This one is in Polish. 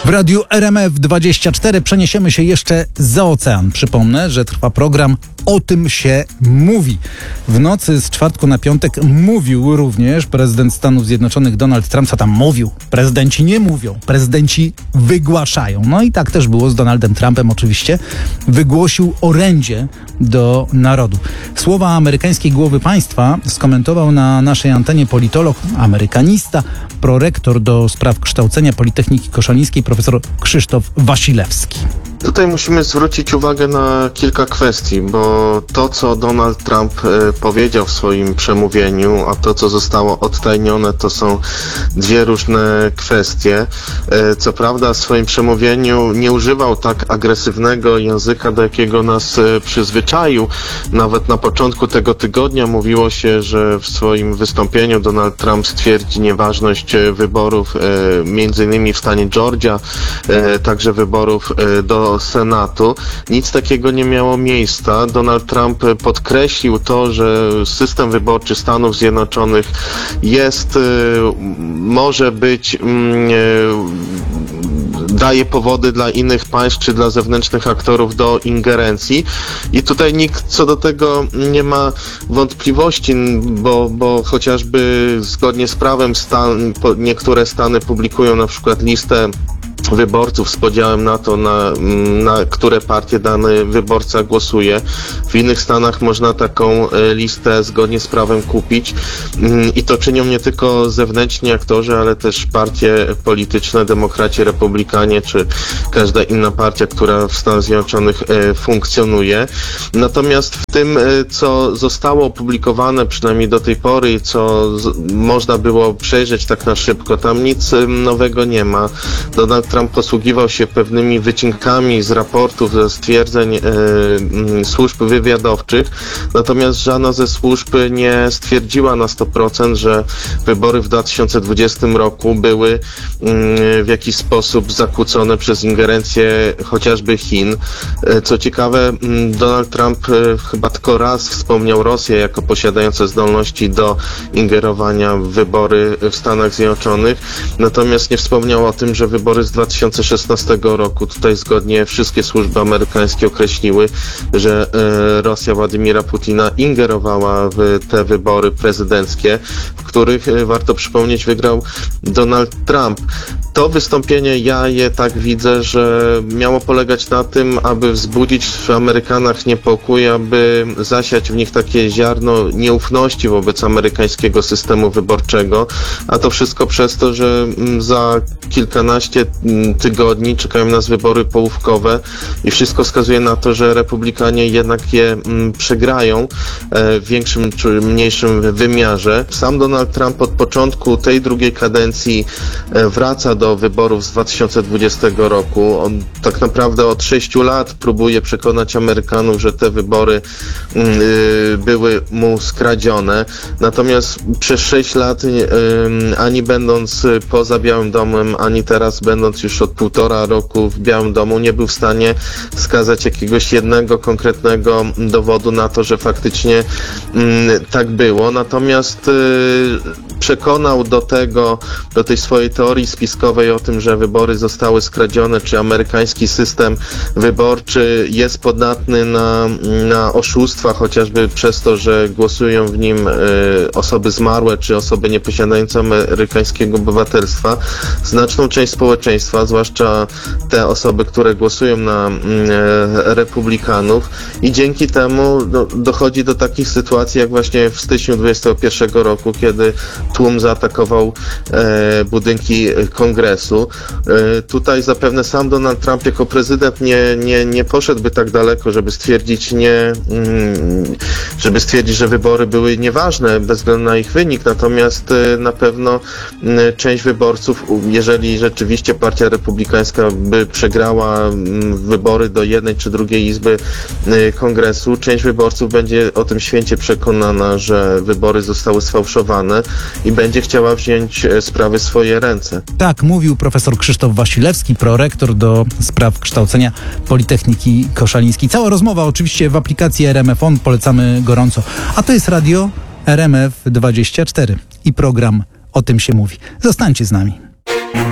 W radiu RMF24 przeniesiemy się jeszcze za ocean. Przypomnę, że trwa program O tym się mówi. W nocy z czwartku na piątek mówił również prezydent Stanów Zjednoczonych Donald Trump. Co tam mówił? Prezydenci nie mówią, prezydenci wygłaszają. No i tak też było z Donaldem Trumpem oczywiście. Wygłosił orędzie do narodu. Słowa amerykańskiej głowy państwa skomentował na naszej antenie politolog, amerykanista, prorektor do spraw kształcenia Politechniki Koszalińskiej profesor Krzysztof Wasilewski. Tutaj musimy zwrócić uwagę na kilka kwestii, bo to, co Donald Trump powiedział w swoim przemówieniu, a to, co zostało odtajnione, to są dwie różne kwestie. Co prawda w swoim przemówieniu nie używał tak agresywnego języka, do jakiego nas przyzwyczaił. Nawet na początku tego tygodnia mówiło się, że w swoim wystąpieniu Donald Trump stwierdzi nieważność wyborów, między innymi w stanie Georgia, także wyborów do Senatu. Nic takiego nie miało miejsca. Donald Trump podkreślił to, że system wyborczy Stanów Zjednoczonych może być daje powody dla innych państw czy dla zewnętrznych aktorów do ingerencji i tutaj nikt co do tego nie ma wątpliwości, bo chociażby zgodnie z prawem niektóre stany publikują na przykład listę wyborców z podziałem na to, na które partie dany wyborca głosuje. W innych stanach można taką listę zgodnie z prawem kupić i to czynią nie tylko zewnętrzni aktorzy, ale też partie polityczne, demokraci, republikanie, czy każda inna partia, która w Stanach Zjednoczonych funkcjonuje. Natomiast w tym, co zostało opublikowane przynajmniej do tej pory i co można było przejrzeć tak na szybko, tam nic nowego nie ma. Donald Trump posługiwał się pewnymi wycinkami z raportów, ze stwierdzeń służb wywiadowczych, natomiast żadna ze służb nie stwierdziła na 100%, że wybory w 2020 roku były w jakiś sposób zakłócone przez ingerencję chociażby Chin. Co ciekawe, Donald Trump chyba tylko raz wspomniał Rosję jako posiadającą zdolności do ingerowania w wybory w Stanach Zjednoczonych, natomiast nie wspomniał o tym, że wybory z 2016 roku, tutaj zgodnie wszystkie służby amerykańskie określiły, że Rosja Władimira Putina ingerowała w te wybory prezydenckie, w których, warto przypomnieć, wygrał Donald Trump. To wystąpienie, ja je tak widzę, że miało polegać na tym, aby wzbudzić w Amerykanach niepokój, aby zasiać w nich takie ziarno nieufności wobec amerykańskiego systemu wyborczego, a to wszystko przez to, że za kilkanaście tygodni czekają nas wybory połówkowe i wszystko wskazuje na to, że republikanie jednak je przegrają w większym czy mniejszym wymiarze. Sam Donald Trump od początku tej drugiej kadencji wraca do wyborów z 2020 roku. On tak naprawdę od 6 lat próbuje przekonać Amerykanów, że te wybory były mu skradzione. Natomiast przez 6 lat ani będąc poza Białym Domem, ani teraz będąc już od 1,5 roku w Białym Domu, nie był w stanie wskazać jakiegoś jednego konkretnego dowodu na to, że faktycznie tak było. Natomiast przekonał do tej swojej teorii spiskowej o tym, że wybory zostały skradzione, czy amerykański system wyborczy jest podatny na oszustwa, chociażby przez to, że głosują w nim osoby zmarłe, czy osoby nieposiadające amerykańskiego obywatelstwa. Znaczną część społeczeństwa, zwłaszcza te osoby, które głosują na republikanów i dzięki temu dochodzi do takich sytuacji, jak właśnie w styczniu 2021 roku, kiedy tłum zaatakował budynki kongresu. Tutaj zapewne sam Donald Trump jako prezydent nie poszedłby tak daleko, żeby stwierdzić, że wybory były nieważne bez względu na ich wynik, natomiast na pewno część wyborców, jeżeli rzeczywiście partia republikańska by przegrała wybory do jednej czy drugiej izby kongresu, część wyborców będzie o tym święcie przekonana, że wybory zostały sfałszowane i będzie chciała wziąć sprawy w swoje ręce. Tak mówił profesor Krzysztof Wasilewski, prorektor do spraw kształcenia Politechniki Koszalińskiej. Cała rozmowa oczywiście w aplikacji RMF On, polecamy gorąco. A to jest radio RMF24 i program O tym się mówi. Zostańcie z nami.